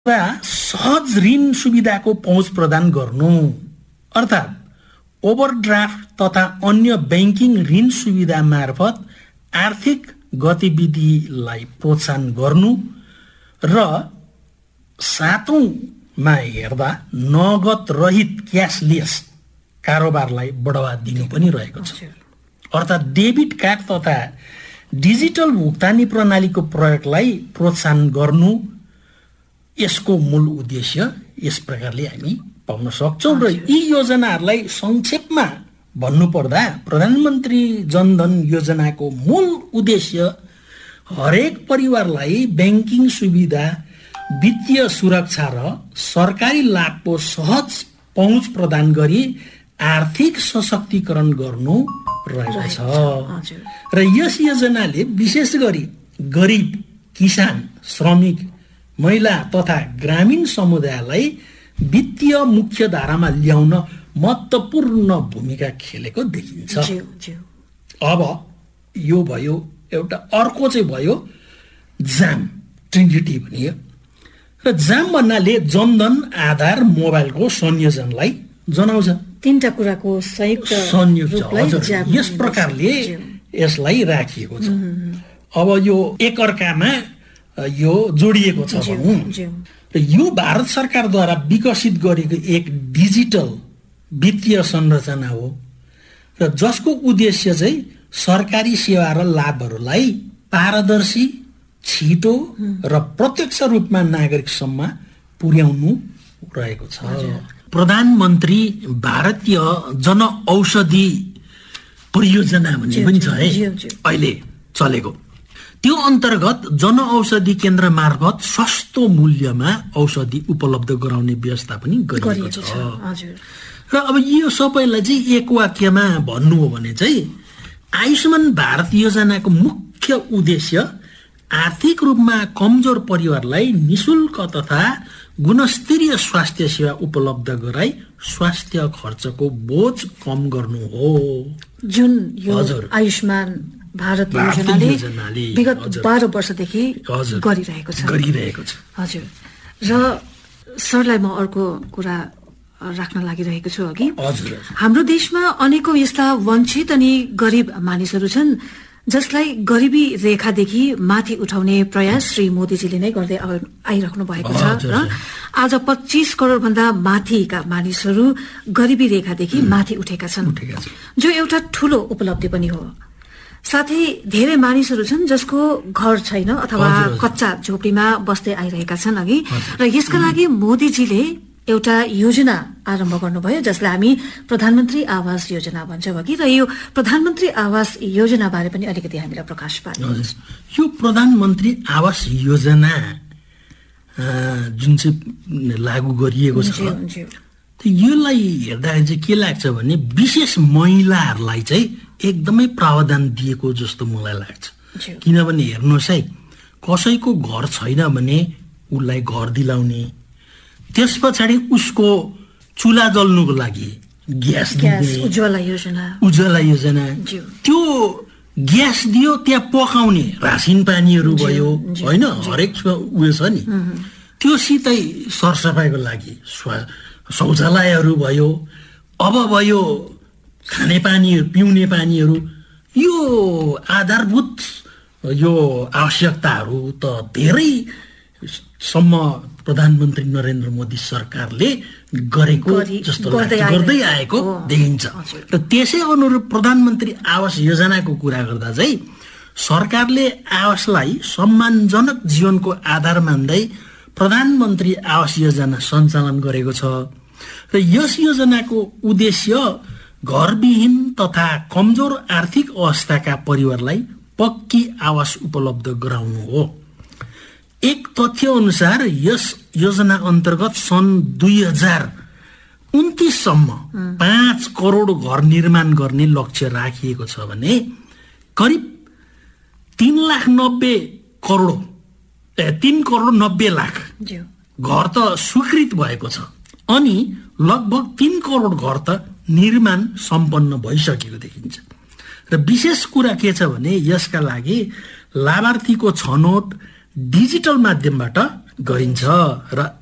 सहज ऋण सुविधाको पहुँच प्रदान गर्नु, अर्थात् ओभरड्राफ्ट तथा अन्य ब्याङ्किङ ऋण सुविधा मार्फत आर्थिक गतिविधिलाई प्रोत्साहन गर्नु र सातौँमा हेर्दा नगद रहित क्यासलेस कारोबारलाई बढावा दिनु पनि रहेको छ। अर्थात् डेबिट कार्ड तथा डिजिटल भुक्तानी प्रणालीको प्रयोगलाई प्रोत्साहन गर्नु यसको मूल उद्देश्य यस प्रकारले हामी पाउन सक्छौँ। र यी योजनाहरूलाई संक्षेपमा भन्नुपर्दा प्रधानमन्त्री जनधन योजनाको मूल उद्देश्य हरेक परिवारलाई ब्याङ्किङ सुविधा, वित्तीय सुरक्षा र सरकारी लाभको सहज पहुँच प्रदान गरी आर्थिक सशक्तिकरण गर्नु रहेको छ। र यस योजनाले विशेष गरी गरिब, किसान, श्रमिक, महिला तथा ग्रामीण समुदायलाई वित्तीय मुख्यधारामा ल्याउन महत्त्वपूर्ण भूमिका खेलेको देखिन्छ। अब यो भयो एउटा, अर्को चाहिँ भयो जाम, ट्रिनिटी भनियो। र जाम भन्नाले जनधन आधार मोबाइलको संयोजनलाई जनाउँछ। तीनटा कुराको संयुक्त यस प्रकारले यसलाई राखिएको छ। अब यो एकअर्कामा यो जोडिएको छ भनौँ। र यो भारत सरकारद्वारा विकसित गरेको एक डिजिटल वित्तीय संरचना हो र जसको उद्देश्य चाहिँ सरकारी सेवा र लाभहरूलाई पारदर्शी, छिटो र प्रत्यक्ष रूपमा नागरिकसम्म पुर्याउनु रहेको छ। प्रधानमन्त्री भारतीय जनऔषधि परियोजना भन्ने पनि छ है अहिले चलेको। त्यो अन्तर्गत जनऔषधि केन्द्र मार्फत सस्तो मूल्यमा औषधि उपलब्ध गराउने व्यवस्था पनि गरिएको छ। र अब यो सबैलाई चाहिँ एक वाक्यमा भन्नु हो भने चाहिँ आयुष्मान भारत योजनाको मुख्य उद्देश्य आर्थिक रूपमा कमजोर परिवारलाई निशुल्क तथा गुणस्तरीय स्वास्थ्य सेवा उपलब्ध गराई स्वास्थ्य खर्चको बोझ कम गर्नु हो। जुन यो आयुष्मान भारत योजनाले विगत 12 वर्षदेखि गरिरहेको छ। हजुर। र सरलाई म अर्को कुरा राख्न लागिरहेको छु अघि। हाम्रो देशमा अनेकौं यस्ता वञ्चित अनि गरिब मानिसहरू छन् जसलाई गरिबी रेखादेखि माथि उठाउने प्रयास श्री मोदीजीले नै गर्दै आइराख्नु भएको छ र आज 25 करोड भन्दा माथिका मानिसहरू गरिबी रेखादेखि माथि उठेका छन्, जो एउटा ठूलो उपलब्धि पनि हो। साथै धेरै मानिसहरू छन् जसको घर छैन अथवा कच्चा झोपडीमा बस्दै आइरहेका छन् अघि, र यसका लागि मोदीजीले एउटा योजना आरम्भ गर्नुभयो जसलाई हामी प्रधानमन्त्री आवास योजना भन्छौँ अघि। र यो प्रधानमन्त्री आवास योजना बारे पनि अलिकति हामीलाई प्रकाश पार्नु। यो प्रधानमन्त्री आवास योजना जुन चाहिँ लागू गरिएको छ, यसलाई हेर्दाखेरि चाहिँ के लाग्छ भने विशेष महिलाहरूलाई चाहिँ एकदमै प्रावधान दिएको जस्तो मलाई लाग्छ। किनभने हेर्नुहोस् है, कसैको घर छैन भने उसलाई घर दिलाउने, त्यस पछाडि उसको चुल्हा जल्नुको लागि ग्यास दिने, उज्ज्वला योजना, त्यो ग्यास दियो त्यहाँ पकाउने रासिन पानीहरू भयो होइन, हरेक उयो छ नि, त्यो सितै सरसफाइको लागि शौचालयहरू भयो, अब भयो खाने पानीहरू, पिउने पानीहरू, यो आधारभूत यो आवश्यकताहरू त धेरै सम्म प्रधानमन्त्री नरेन्द्र मोदी सरकारले गरेको जस्तो गर्दै आएको देखिन्छ। र त्यसै अनुरूप प्रधानमन्त्री आवास योजनाको कुरा गर्दा चाहिँ सरकारले आवासलाई सम्मानजनक जीवनको आधार मान्दै प्रधानमन्त्री आवास योजना सञ्चालन गरेको छ। र यस योजनाको उद्देश्य घरविहीन तथा कमजोर आर्थिक अवस्थाका परिवारलाई पक्की आवास उपलब्ध गराउनु हो। एक तथ्य अनुसार यस योजना अन्तर्गत सन् 2029 सम्म 5 करोड घर निर्माण गर्ने लक्ष्य राखिएको छ भने करिब 3 करोड 90 लाख घर त स्वीकृत भएको छ अनि लगभग 3 करोड घर त निर्माण सम्पन्न भइसकेको देखिन्छ। र विशेष कुरा के छ भने यसका लागि लाभार्थीको छनौट डिजिटल माध्यमबाट गरिन्छ र